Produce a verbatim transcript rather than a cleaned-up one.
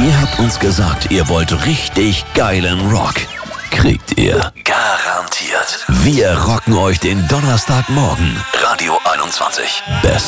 Ihr habt uns gesagt, ihr wollt richtig geilen Rock. Kriegt ihr. Garantiert. Wir rocken euch den Donnerstagmorgen. Radio einundzwanzig. Best